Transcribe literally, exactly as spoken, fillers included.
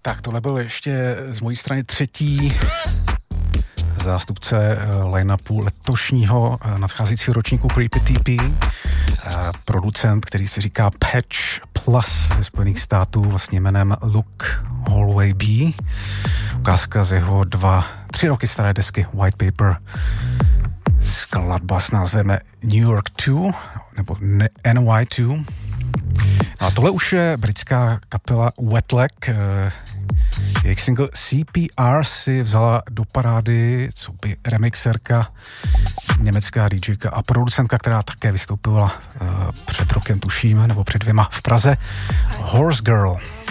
Tak tohle byl ještě z mojí strany třetí zástupce line-upu letošního nadcházejícího ročníku Creepy T P, producent, který se říká Patch Plus ze Spojených států, vlastně jménem Luke Holloway B. Ukázka z jeho dva, tři roky staré desky White Paper. Skladba s názvem New York dva, nebo N Y dva. A tohle už je britská kapela Wetlag. Jejich single C P R si vzala do parády, co by remixerka, německá DJka a producentka, která také vystoupila uh, před rokem, tuším, nebo před dvěma v Praze, Horse Girl.